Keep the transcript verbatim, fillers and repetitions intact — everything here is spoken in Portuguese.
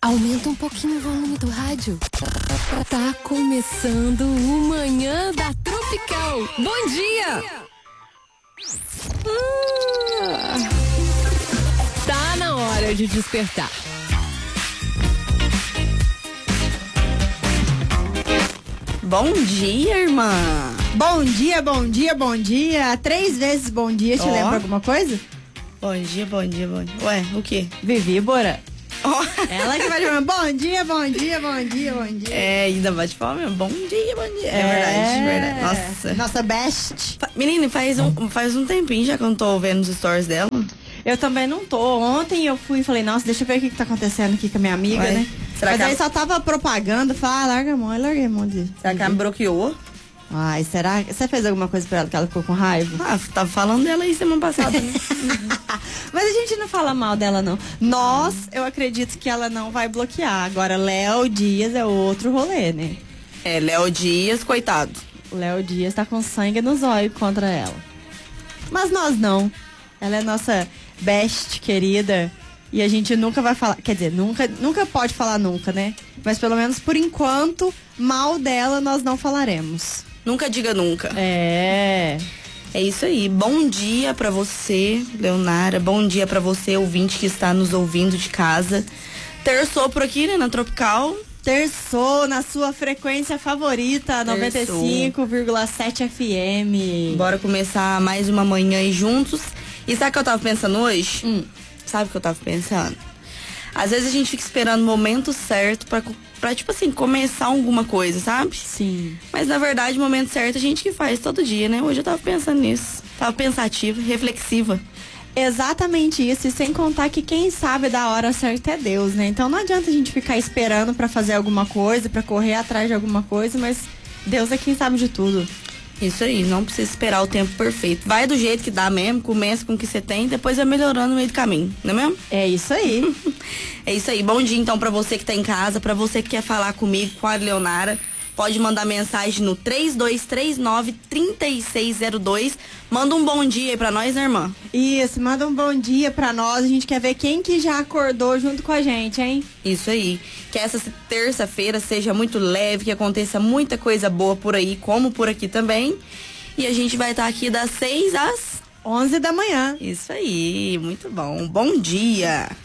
Aumenta um pouquinho o volume do rádio. Tá começando o Manhã da Tropical. Bom dia! Ah, tá na hora de despertar. Bom dia, irmã. Bom dia, bom dia, bom dia. Três vezes bom dia. Te Ó. lembra alguma coisa? Bom dia, bom dia, bom dia. Ué, o quê? Vivi, Bora. Ó. Ela que vai chamar. Bom dia, bom dia, bom dia, bom dia. É, ainda bate palma. Bom dia, bom dia. É, verdade, verdade. Nossa. Nossa best. Fa- Menina, faz um, faz um tempinho já que eu não tô vendo os stories dela. Eu também não tô. Ontem eu fui e falei, nossa, deixa eu ver o que, que tá acontecendo aqui com a minha amiga, Ué, né? será Mas que aí ela- só tava propaganda. Falei, ah, larga a mão, larga a mão de. Será que ela me bloqueou? Ai, será? Você fez alguma coisa pra ela que ela ficou com raiva? Ah, tava falando dela aí semana passada, né? Mas a gente não fala mal dela, não. Nós, eu acredito que ela não vai bloquear. Agora, Léo Dias é outro rolê, né? É, Léo Dias, coitado. O Léo Dias tá com sangue nos olhos contra ela. Mas nós não. Ela é nossa best querida. E a gente nunca vai falar. Quer dizer, nunca, nunca pode falar nunca, né? Mas pelo menos por enquanto, mal dela nós não falaremos. Nunca diga nunca. É. É isso aí. Bom dia pra você, Leonara. Bom dia pra você, ouvinte que está nos ouvindo de casa. Terçou por aqui, né, na Tropical. Terçou na sua frequência favorita, noventa e cinco vírgula sete F M. Bora começar mais uma manhã aí juntos. E sabe o que eu tava pensando hoje? Hum. Sabe o que eu tava pensando? Às vezes a gente fica esperando o momento certo pra, pra, tipo assim, começar alguma coisa, sabe? Sim. Mas na verdade o momento certo a gente que faz todo dia, né? Hoje eu tava pensando nisso. Tava pensativa, reflexiva. Exatamente isso, e sem contar que quem sabe da hora certa é Deus, né? Então não adianta a gente ficar esperando pra fazer alguma coisa, pra correr atrás de alguma coisa, mas Deus é quem sabe de tudo. Isso aí, não precisa esperar o tempo perfeito. Vai do jeito que dá mesmo, começa com o que você tem, depois vai melhorando no meio do caminho, não é mesmo? É isso aí. É isso aí. Bom dia então pra você que tá em casa, pra você que quer falar comigo, com a Leonara. Pode mandar mensagem no três dois três nove, três seis zero dois. Manda um bom dia aí pra nós, né, irmã? Isso, manda um bom dia pra nós, a gente quer ver quem que já acordou junto com a gente, hein? Isso aí. Que essa terça-feira seja muito leve, que aconteça muita coisa boa por aí, como por aqui também. E a gente vai estar aqui das seis às... onze da manhã. Isso aí, muito bom. Bom dia.